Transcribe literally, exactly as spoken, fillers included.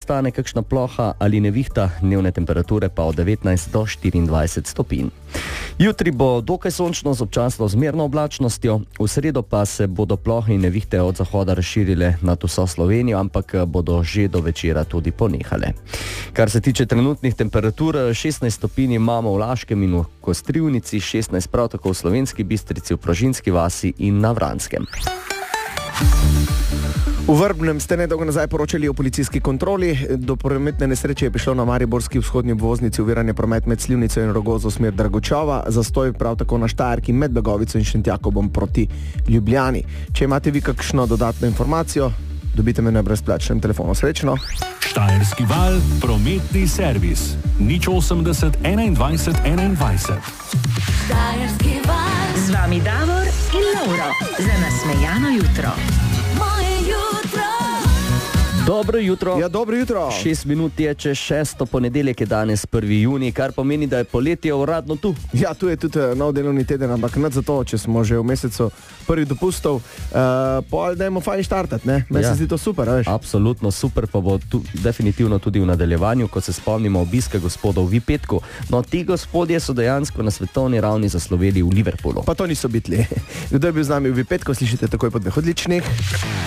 nastane kakšna ploha ali nevihta, dnevne temperature pa od devetnajst do štiriindvajset stopinj. Jutri bo dokaj sončno z občasno zmerno oblačnostjo, v sredo pa se bodo plohe in nevihte od zahoda razširile nad vso Slovenijo, ampak bodo že do večera tudi ponehale. Kar se tiče trenutnih temperatur, šestnajst stopinj imamo v Laškem in v Kostrivnici, šestnajst prav tako v Slovenski Bistrici, v Prožinski vasi in na Vranskem. V Vrbnem ste nedolgo nazaj poročali o policijski kontroli. Do prometne nesreče je prišlo na mariborski vzhodni obvoznici, oviranje promet med Slivnico in Rogozo smer Dragočova, zastoj prav tako na Štajerki med Begovico in Šentjakobom proti Ljubljani. Če imate vi kakšno dodatno informacijo, dobite me na brezplačnem telefonu. Srečno! Štajerski val, prometni servis. nič osemdeset enaindvajset enaindvajset. Štajerski val. Z vami Davor in Lauro. Za nasmejano jutro. Moje jutro. Dobro jutro. Ja, dobro jutro. Šest minut je čez šesto, ponedeljek je danes prvi junij, kar pomeni, da je poletje uradno tu. Ja, tu je tudi nov delovni teden, ampak nad zato, če smo že v mesecu prvi dopustov, uh, pol dajmo fajn štartati, ne? Meni Ja. se zdi to super, veš? Absolutno super, pa bo tu definitivno tudi v nadaljevanju, ko se spomnimo obiska gospodov v Vipetku. No, ti gospodje so dejansko na svetovni ravni zasloveli v Liverpoolu. Pa to niso bitli. Kdo je bil z nami v Vipetku, slišite takoj po dveh odličnih.